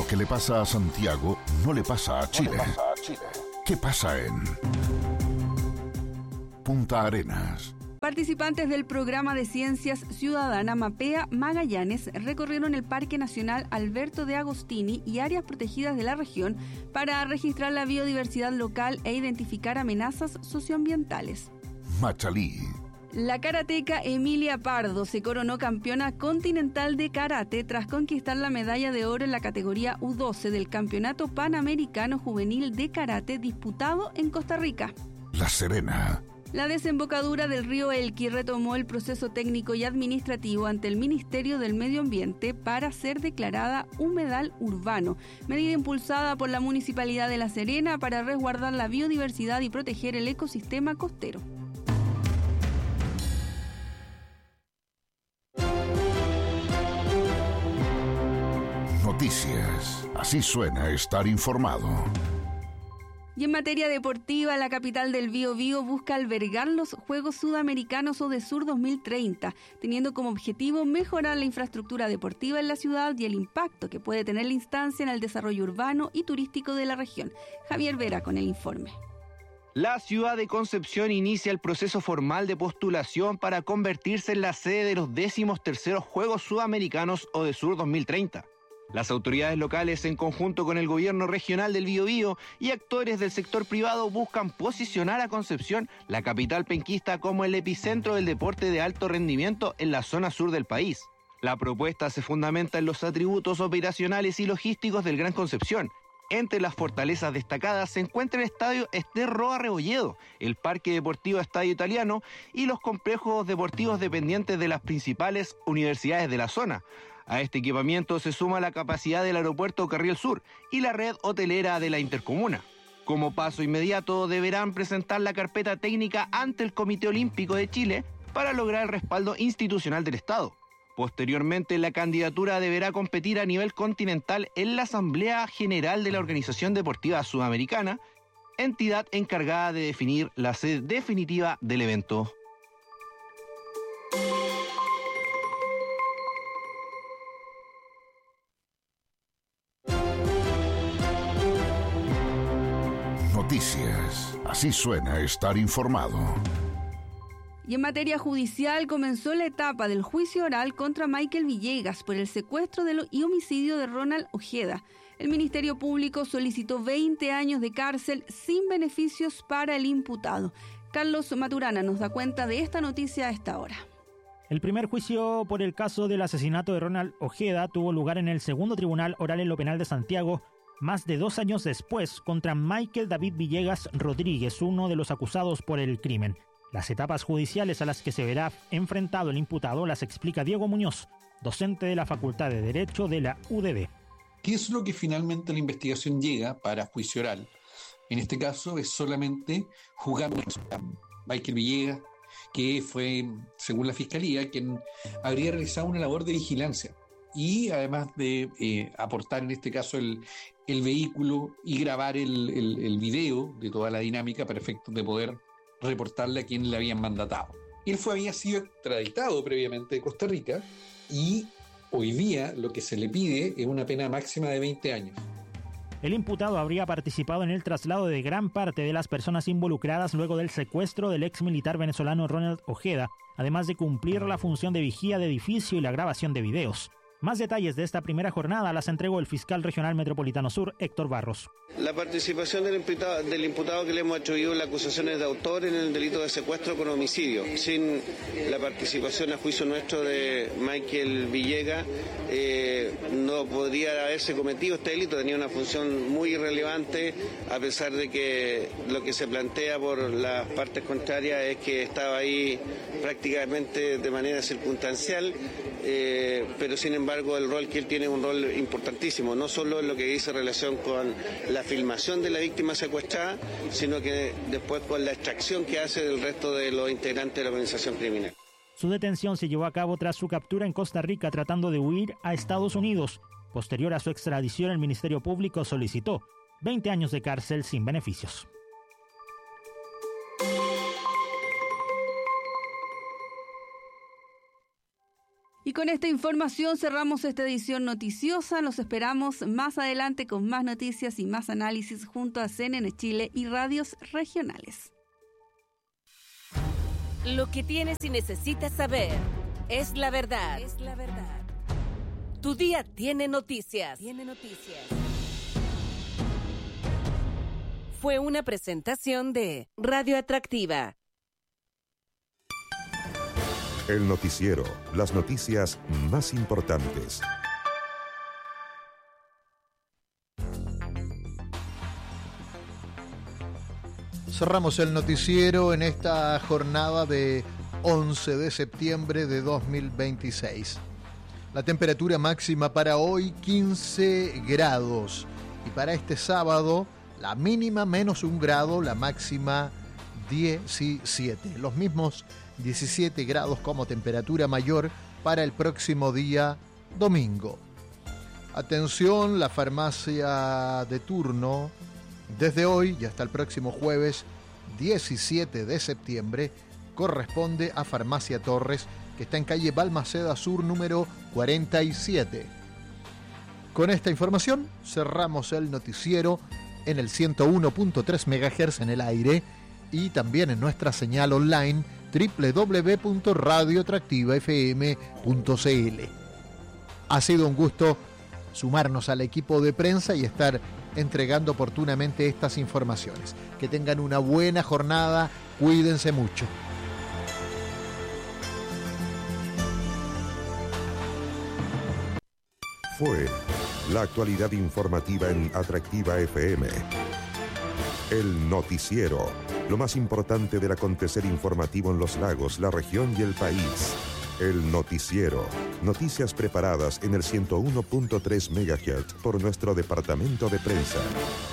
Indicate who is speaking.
Speaker 1: Lo que le pasa a Santiago no le pasa a Chile. ¿Qué pasa en Punta Arenas?
Speaker 2: Participantes del programa de Ciencias Ciudadana Mapea Magallanes recorrieron el Parque Nacional Alberto de Agostini y áreas protegidas de la región para registrar la biodiversidad local e identificar amenazas socioambientales.
Speaker 1: Machalí.
Speaker 2: La karateca Emilia Pardo se coronó campeona continental de karate tras conquistar la medalla de oro en la categoría U12 del Campeonato Panamericano Juvenil de Karate disputado en Costa Rica.
Speaker 1: La Serena.
Speaker 2: La desembocadura del río Elqui retomó el proceso técnico y administrativo ante el Ministerio del Medio Ambiente para ser declarada humedal urbano, medida impulsada por la Municipalidad de La Serena para resguardar la biodiversidad y proteger el ecosistema costero.
Speaker 1: Noticias. Así suena estar informado.
Speaker 2: Y en materia deportiva, la capital del Biobío busca albergar los Juegos Sudamericanos ODESUR 2030, teniendo como objetivo mejorar la infraestructura deportiva en la ciudad y el impacto que puede tener la instancia en el desarrollo urbano y turístico de la región. Javier Vera con el informe.
Speaker 3: La ciudad de Concepción inicia el proceso formal de postulación para convertirse en la sede de los 13º Juegos Sudamericanos ODESUR 2030. Las autoridades locales, en conjunto con el gobierno regional del Biobío y actores del sector privado, buscan posicionar a Concepción, la capital penquista, como el epicentro del deporte de alto rendimiento en la zona sur del país. La propuesta se fundamenta en los atributos operacionales y logísticos del Gran Concepción. Entre las fortalezas destacadas se encuentra el Estadio Ester Roa Rebolledo, el Parque Deportivo Estadio Italiano y los complejos deportivos dependientes de las principales universidades de la zona. A este equipamiento se suma la capacidad del aeropuerto Carriel Sur y la red hotelera de la intercomuna. Como paso inmediato, deberán presentar la carpeta técnica ante el Comité Olímpico de Chile para lograr el respaldo institucional del Estado. Posteriormente, la candidatura deberá competir a nivel continental en la Asamblea General de la Organización Deportiva Sudamericana, entidad encargada de definir la sede definitiva del evento.
Speaker 1: Noticias. Así suena estar informado.
Speaker 2: Y en materia judicial comenzó la etapa del juicio oral contra Michael Villegas por el secuestro y homicidio de Ronald Ojeda. El Ministerio Público solicitó 20 años de cárcel sin beneficios para el imputado. Carlos Maturana nos da cuenta de esta noticia a esta hora.
Speaker 4: El primer juicio por el caso del asesinato de Ronald Ojeda tuvo lugar en el segundo tribunal oral en lo penal de Santiago, más de 2 años después, contra Michael David Villegas Rodríguez, uno de los acusados por el crimen. Las etapas judiciales a las que se verá enfrentado el imputado las explica Diego Muñoz, docente de la Facultad de Derecho de la UDD.
Speaker 5: ¿Qué es lo que finalmente la investigación llega para juicio oral? En este caso es solamente juzgar a Michael Villegas, que fue, según la Fiscalía, quien habría realizado una labor de vigilancia. Y además de aportar en este caso el vehículo y grabar el video de toda la dinámica para efectos de poder reportarle a quien le habían mandatado. Él había sido extraditado previamente de Costa Rica y hoy día lo que se le pide es una pena máxima de 20 años.
Speaker 4: El imputado habría participado en el traslado de gran parte de las personas involucradas luego del secuestro del ex militar venezolano Ronald Ojeda, además de cumplir la función de vigía de edificio y la grabación de videos. Más detalles de esta primera jornada las entregó el fiscal regional metropolitano sur, Héctor Barros.
Speaker 6: La participación del imputado que le hemos atribuido las acusaciones de autor en el delito de secuestro con homicidio. Sin la participación a juicio nuestro de Michael Villegas, no podría haberse cometido este delito. Tenía una función muy irrelevante, a pesar de que lo que se plantea por las partes contrarias es que estaba ahí prácticamente de manera circunstancial, pero sin embargo el rol que él tiene es un rol importantísimo, no solo en lo que dice relación con la filmación de la víctima secuestrada, sino que después con la extracción que hace del resto de los integrantes de la organización criminal.
Speaker 4: Su detención se llevó a cabo tras su captura en Costa Rica tratando de huir a Estados Unidos. Posterior a su extradición, el Ministerio Público solicitó 20 años de cárcel sin beneficios.
Speaker 2: Y con esta información cerramos esta edición noticiosa. Los esperamos más adelante con más noticias y más análisis junto a CNN Chile y radios regionales.
Speaker 7: Lo que tienes y necesitas saber es la verdad. Tu día tiene noticias. Fue una presentación de Radio Atractiva.
Speaker 8: El noticiero, las noticias más importantes.
Speaker 9: Cerramos el noticiero en esta jornada de 11 de septiembre de 2026. La temperatura máxima para hoy 15 grados y para este sábado la mínima -1 grado, la máxima 17. Los mismos 17 grados como temperatura mayor para el próximo día domingo. Atención, la farmacia de turno desde hoy y hasta el próximo jueves 17 de septiembre corresponde a Farmacia Torres, que está en calle Balmaceda Sur número 47. Con esta información cerramos el noticiero en el 101.3 MHz en el aire y también en nuestra señal online www.radioatractivafm.cl. Ha sido un gusto sumarnos al equipo de prensa y estar entregando oportunamente estas informaciones. Que tengan una buena jornada, cuídense mucho.
Speaker 8: Fue la actualidad informativa en Atractiva FM. El noticiero, lo más importante del acontecer informativo en los lagos, la región y el país. El noticiero, noticias preparadas en el 101.3 MHz por nuestro departamento de prensa.